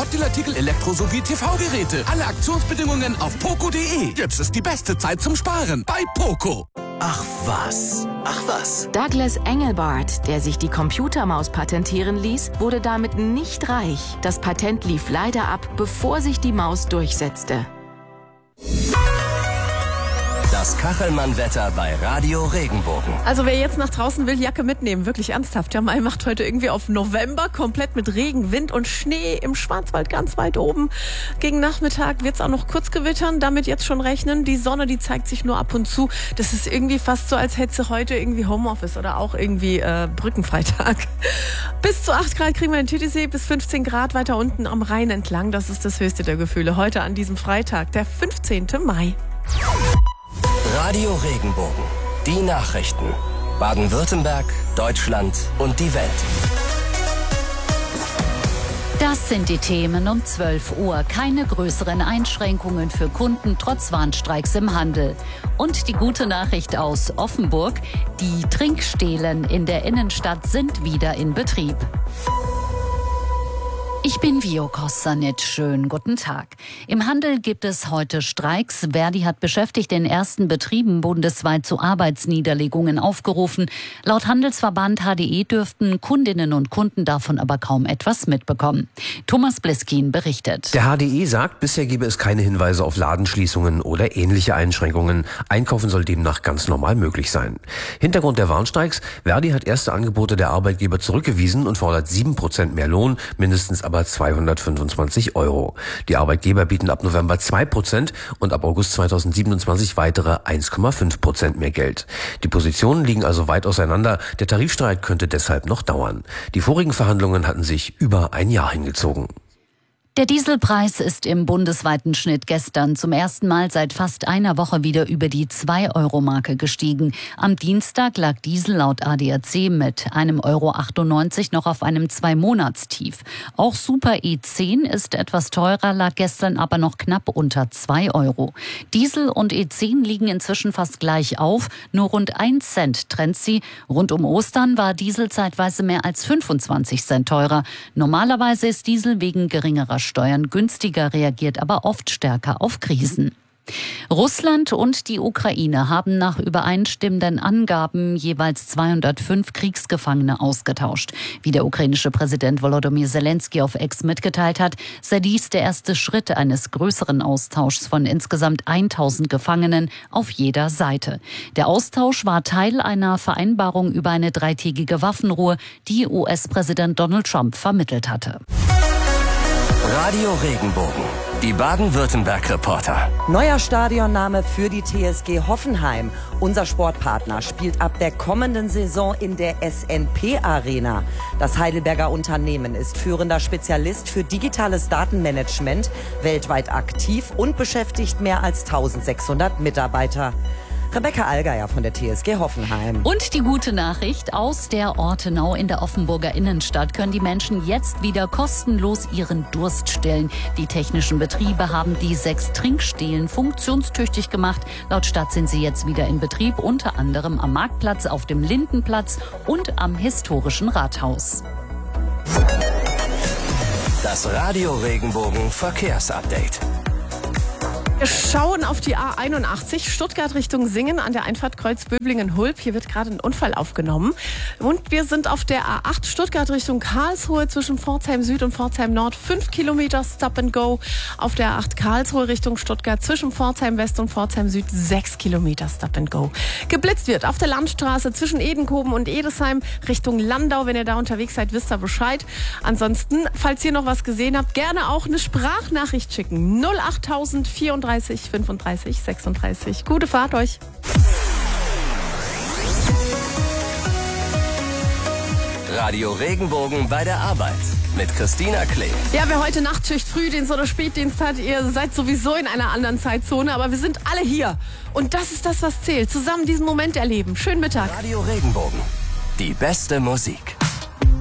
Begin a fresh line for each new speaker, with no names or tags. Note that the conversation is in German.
Sportartikel, Elektro- sowie TV-Geräte. Alle Aktionsbedingungen auf poco.de. Jetzt ist die beste Zeit zum Sparen bei Poco.
Ach was.
Douglas Engelbart, der sich die Computermaus patentieren ließ, wurde damit nicht reich. Das Patent lief leider ab, bevor sich die Maus durchsetzte.
Das Kachelmann-Wetter bei Radio Regenbogen.
Also wer jetzt nach draußen will, Jacke mitnehmen, wirklich ernsthaft. Der Mai macht heute irgendwie auf November, komplett mit Regen, Wind und Schnee im Schwarzwald ganz weit oben. Gegen Nachmittag wird es auch noch kurz gewittern, damit jetzt schon rechnen. Die Sonne, die zeigt sich nur ab und zu. Das ist irgendwie fast so, als hätte sie heute irgendwie Homeoffice oder auch irgendwie Brückenfreitag. Bis zu 8 Grad kriegen wir in Titisee, bis 15 Grad weiter unten am Rhein entlang. Das ist das höchste der Gefühle. Heute an diesem Freitag, der 15. Mai.
Radio Regenbogen. Die Nachrichten. Baden-Württemberg, Deutschland und die Welt.
Das sind die Themen um 12 Uhr. Keine größeren Einschränkungen für Kunden trotz Warnstreiks im Handel. Und die gute Nachricht aus Offenburg. Die Trinkstelen in der Innenstadt sind wieder in Betrieb. Ich bin Vio Kossanit. Schönen guten Tag. Im Handel gibt es heute Streiks. Verdi hat Beschäftigte in ersten Betrieben bundesweit zu Arbeitsniederlegungen aufgerufen. Laut Handelsverband HDE dürften Kundinnen und Kunden davon aber kaum etwas mitbekommen. Thomas Bliskin berichtet.
Der HDE sagt, bisher gebe es keine Hinweise auf Ladenschließungen oder ähnliche Einschränkungen. Einkaufen soll demnach ganz normal möglich sein. Hintergrund der Warnstreiks: Verdi hat erste Angebote der Arbeitgeber zurückgewiesen und fordert 7% mehr Lohn, mindestens aber 225 €. Die Arbeitgeber bieten ab November 2% und ab August 2027 weitere 1,5% mehr Geld. Die Positionen liegen also weit auseinander. Der Tarifstreit könnte deshalb noch dauern. Die vorigen Verhandlungen hatten sich über ein Jahr hingezogen.
Der Dieselpreis ist im bundesweiten Schnitt gestern zum ersten Mal seit fast einer Woche wieder über die 2-Euro-Marke gestiegen. Am Dienstag lag Diesel laut ADAC mit 1,98 € noch auf einem 2-Monatstief. Auch Super E10 ist etwas teurer, lag gestern aber noch knapp unter 2 €. Diesel und E10 liegen inzwischen fast gleich auf, nur rund 1 Cent trennt sie. Rund um Ostern war Diesel zeitweise mehr als 25 Cent teurer. Normalerweise ist Diesel wegen geringerer Steuern günstiger, reagiert aber oft stärker auf Krisen. Russland und die Ukraine haben nach übereinstimmenden Angaben jeweils 205 Kriegsgefangene ausgetauscht. Wie der ukrainische Präsident Volodymyr Zelensky auf X mitgeteilt hat, sei dies der erste Schritt eines größeren Austauschs von insgesamt 1000 Gefangenen auf jeder Seite. Der Austausch war Teil einer Vereinbarung über eine 3-tägige Waffenruhe, die US-Präsident Donald Trump vermittelt hatte.
Radio Regenbogen. Die Baden-Württemberg-Reporter.
Neuer Stadionname für die TSG Hoffenheim. Unser Sportpartner spielt ab der kommenden Saison in der SNP-Arena. Das Heidelberger Unternehmen ist führender Spezialist für digitales Datenmanagement, weltweit aktiv und beschäftigt mehr als 1600 Mitarbeiter. Rebecca Allgeier von der TSG Hoffenheim.
Und die gute Nachricht: Aus der Ortenau in der Offenburger Innenstadt können die Menschen jetzt wieder kostenlos ihren Durst stillen. Die technischen Betriebe haben die 6 Trinkstelen funktionstüchtig gemacht. Laut Stadt sind sie jetzt wieder in Betrieb, unter anderem am Marktplatz, auf dem Lindenplatz und am historischen Rathaus.
Das Radio Regenbogen Verkehrsupdate.
Wir schauen auf die A81 Stuttgart Richtung Singen an der Einfahrt Kreuz Böblingen-Hulb. Hier wird gerade ein Unfall aufgenommen. Und wir sind auf der A8 Stuttgart Richtung Karlsruhe zwischen Pforzheim Süd und Pforzheim Nord. 5 Kilometer Stop and Go. Auf der A8 Karlsruhe Richtung Stuttgart zwischen Pforzheim West und Pforzheim Süd 6 Kilometer Stop and Go. Geblitzt wird auf der Landstraße zwischen Edenkoben und Edesheim Richtung Landau. Wenn ihr da unterwegs seid, wisst ihr Bescheid. Ansonsten, falls ihr noch was gesehen habt, gerne auch eine Sprachnachricht schicken. 08000 34 35 36. Gute Fahrt euch.
Radio Regenbogen bei der Arbeit mit Christina Klee.
Ja, wer heute Nachtschicht, Frühdienst oder Spätdienst hat, ihr seid sowieso in einer anderen Zeitzone, aber wir sind alle hier. Und das ist das, was zählt. Zusammen diesen Moment erleben. Schönen Mittag.
Radio Regenbogen. Die beste Musik.